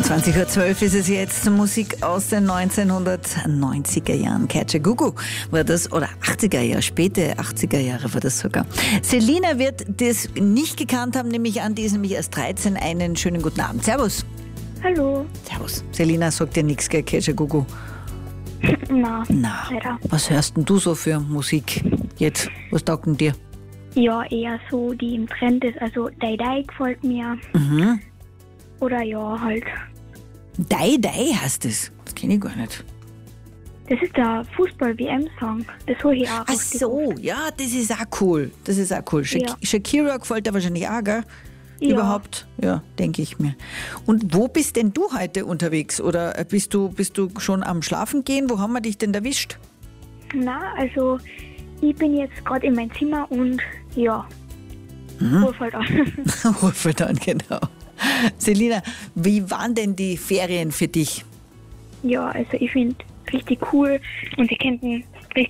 20:12 Uhr ist es jetzt. Musik aus den 1990er Jahren. Kaja Gugu war das, oder 80er Jahre, späte 80er Jahre war das sogar. Selina wird das nicht gekannt haben, nehme ich an, die ist nämlich erst 13. Einen schönen guten Abend. Servus. Hallo. Servus. Selina sagt dir nichts, gell, Kaja Gugu? Na, Na. leider. Was hörst denn du so für Musik jetzt? Was taugt denn dir? Ja, eher so, die im Trend ist. Also Dai Dai gefällt mir. Mhm. Oder ja, halt. Dai Dai heißt es. Das kenne ich gar nicht. Das ist der Fußball-WM-Song. Das hole ich auch Ach auf die so, ja, das ist auch cool. Das ist auch cool. Ja. Shakira gefällt dir wahrscheinlich auch, gell? Ja. Überhaupt? Ja, denke ich mir. Und wo bist denn du heute unterwegs? Oder bist du schon am Schlafen gehen? Wo haben wir dich denn erwischt? Na, also ich bin jetzt gerade in mein Zimmer und ja, ruf halt an. Rufe dann, genau. Selina, wie waren denn die Ferien für dich? Ja, also ich finde richtig cool und sie könnten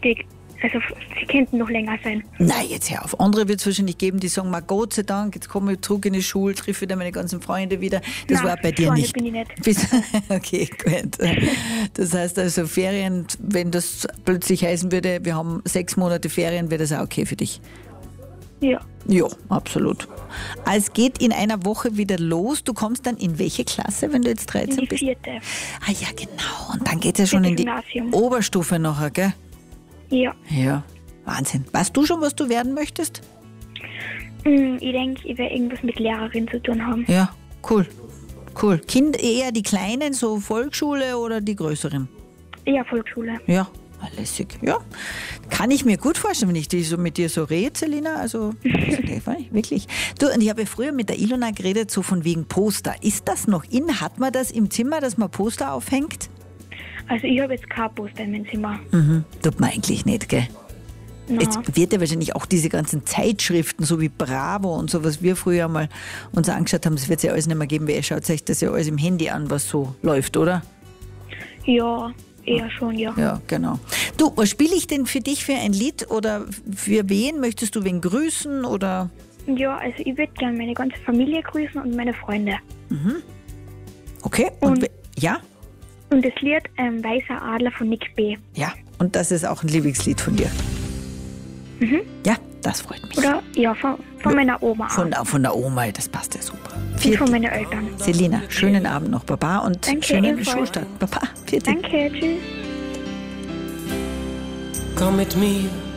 noch länger sein. Nein, jetzt hör auf. Andere wird es wahrscheinlich geben, die sagen, Gott sei Dank, jetzt komme ich zurück in die Schule, treffe wieder meine ganzen Freunde wieder. Das war bei dir so eine nicht. bin ich nicht. Okay, gut. Das heißt also Ferien, wenn das plötzlich heißen würde, wir haben 6 Monate Ferien, wäre das auch okay für dich? Ja, Ja, absolut. Es geht in einer Woche wieder los. Du kommst dann in welche Klasse, wenn du jetzt 13 in die bist? 4. Ah ja, genau. Und dann geht es ja schon in die Gymnasium. Oberstufe nachher, gell? Ja. Ja, Wahnsinn. Weißt du schon, was du werden möchtest? Ich denke, ich werde irgendwas mit Lehrerin zu tun haben. Ja, cool. Cool. Eher die Kleinen, so Volksschule oder die Größeren? Ja, Volksschule. Ja, lässig. Ja, kann ich mir gut vorstellen, wenn ich so mit dir so rede, Selina. Also, wirklich. Du, und ich habe ja früher mit der Ilona geredet, so von wegen Poster. Ist das noch in? Hat man das im Zimmer, dass man Poster aufhängt? Also ich habe jetzt kein Poster in meinem Zimmer. Tut man eigentlich nicht, gell? Na. Jetzt wird ja wahrscheinlich auch diese ganzen Zeitschriften, so wie Bravo und so, was wir früher mal uns angeschaut haben, das wird es ja alles nicht mehr geben, weil ihr schaut euch das ja alles im Handy an, was so läuft, oder? Ja, eher schon, ja. Ja, genau. Du, was spiele ich denn für dich für ein Lied oder für wen? Möchtest du wen grüßen oder? Ja, also ich würde gerne meine ganze Familie grüßen und meine Freunde. Okay, ja? Und das Lied Weißer Adler von Nick B. Ja, und das ist auch ein Lieblingslied von dir. Ja, das freut mich. Oder? Ja, von meiner Oma auch. Von der Oma, das passt ja super. Und von meinen Eltern. Selina, schönen Abend noch, Baba, und Danke, schönen ebenfalls. Schulstart. Baba, vierte. Danke, tschüss. Komm mit mir